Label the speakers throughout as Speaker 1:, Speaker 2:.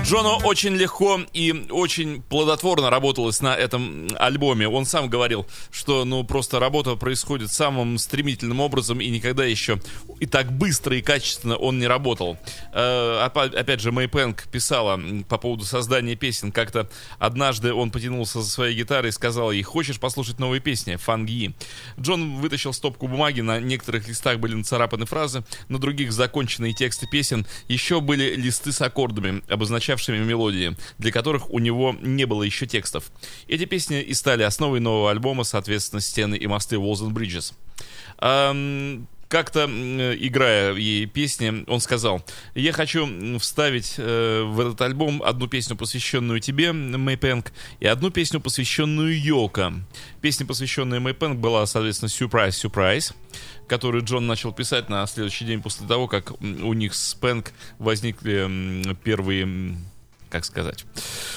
Speaker 1: Джону очень легко и очень плодотворно работалось на этом альбоме. Он сам говорил, что просто работа происходит самым стремительным образом, и никогда еще и так быстро и качественно он не работал. Опять же, Мэй Пэнк писала по поводу создания песен. Как-то однажды он потянулся за своей гитарой и сказал ей: «Хочешь послушать новые песни? Фанги». Джон вытащил стопку бумаги, на некоторых листах были нацарапаны фразы, на других законченные тексты песен, еще были листы с аккордами, обозначавшими мелодии, для которых у него не было еще текстов. Эти песни и стали основой нового альбома, соответственно, «Стены и мосты», Walls and Bridges. Как-то, играя ей песни, он сказал: «Я хочу вставить в этот альбом одну песню, посвященную тебе, Мэй Пэнк, и одну песню, посвященную Йоко». Песня, посвященная Мэй Пэнк, была, соответственно, «Surprise, Surprise», которую Джон начал писать на следующий день после того, как у них с Пэнк возникли первые... как сказать...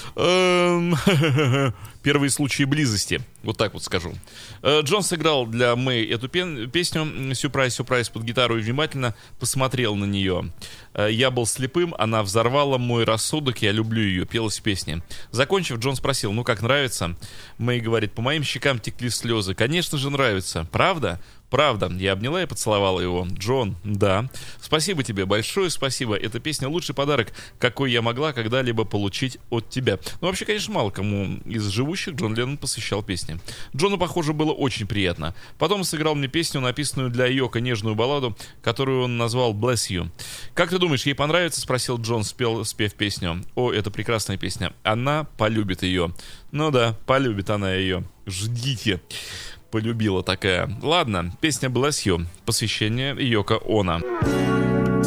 Speaker 1: первые случаи близости, вот так вот скажу. Джон сыграл для Мэй эту песню «Surprise, Surprise» под гитару и внимательно посмотрел на нее. «Я был слепым, она взорвала мой рассудок, я люблю ее», пелась в песне. Закончив, Джон спросил: «Ну как, нравится?» Мэй говорит: «По моим щекам текли слезы». «Конечно же нравится. Правда?» «Правда». Я обняла и поцеловала его. «Джон, да. Спасибо тебе, большое спасибо. Эта песня — лучший подарок, какой я могла когда-либо получить от тебя». Ну, вообще, конечно, мало кому из живущих Джон Леннон посвящал песни. Джону, похоже, было очень приятно. Потом сыграл мне песню, написанную для Йоко, нежную балладу, которую он назвал «Bless You». «Как ты думаешь, ей понравится?» — спросил Джон, спев песню. «О, это прекрасная песня. Она полюбит ее». Ну да, полюбит она ее. Ждите. Полюбила такая. Ладно, песня «Bless You», посвящение Йоко Оно.